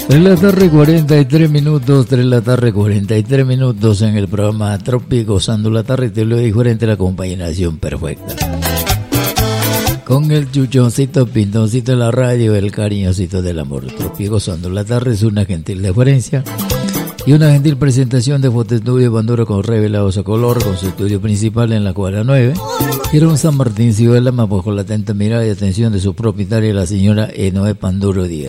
3 de la tarde 43 minutos, 3 de la tarde 43 minutos en el programa Trópico, gozando la tarde, te lo diferente, la combinación perfecta. Con el chuchoncito, pintoncito de la radio, el cariñosito del amor. Trópico, gozando la tarde es una gentil deferencia y una gentil presentación de Fotoestudio Panduro con revelados a color, con su estudio principal en la cuadra 9. Girón San Martín, Ciudad de Lama, bajo la atenta mirada y atención de su propietaria, la señora Enoe Panduro Díaz.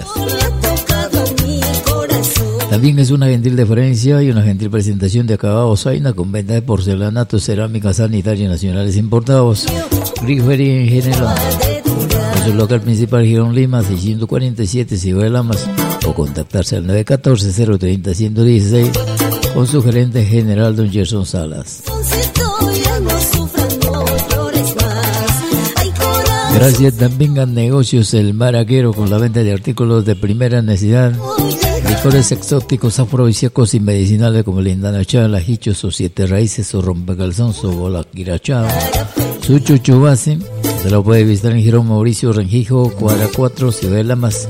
También es una gentil deferencia y una gentil presentación de acabados Zaina con venta de porcelanato, cerámica sanitaria nacionales importados, grifería en general. En su local principal, Girón Lima, 647, Ciudad de Lamas, o contactarse al 914-030-116 con su gerente general, don Gerson Salas. Gracias también a Negocios El Maraquero, con la venta de artículos de primera necesidad, licores exóticos, afrodisíacos y medicinales como el Indanachá, la Hicho, sus 7 raíces, su rompecalzón, su bola quirachá, su chuchubase. Se lo puede visitar en Girón Mauricio Renjijo, cuadra 4, Ciudad de Lamas,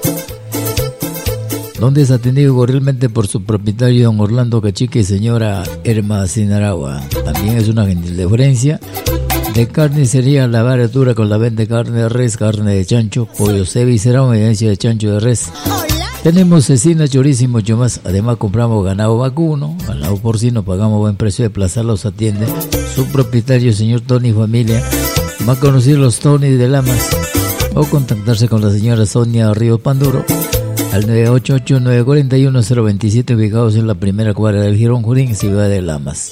donde es atendido cordialmente por su propietario, don Orlando Cachique y señora Erma Sinaragua. También es una gentil deferencia de carnicería La Baratura, con la venta de carne de res, carne de chancho, pollo ceviche y será una evidencia de chancho de res. Tenemos cecina, chorizo y mucho más. Además compramos ganado vacuno, ganado porcino, pagamos buen precio de plaza, los atiende su propietario, señor Tony Familia, más conocido los Tony de Lamas, o contactarse con la señora Sonia Río Panduro al 988-941-027, ubicados en la primera cuadra del Girón Jurín, Ciudad de Lamas.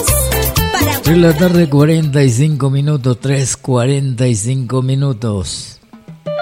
3 de la tarde 45 minutos, 3:45 minutos.